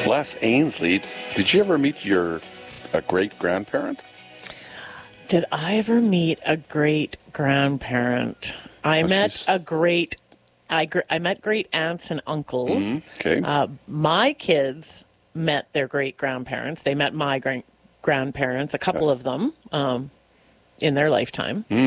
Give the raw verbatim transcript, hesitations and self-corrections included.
Les Ainsley, did you ever meet your a great grandparent? Did I ever meet a great grandparent? I Oh, met she's- a great, I, gr- I met great aunts and uncles. Mhm, okay. Uh, my kids met their great grandparents. They met my great grandparents, a couple Yes. of them, um, in their lifetime.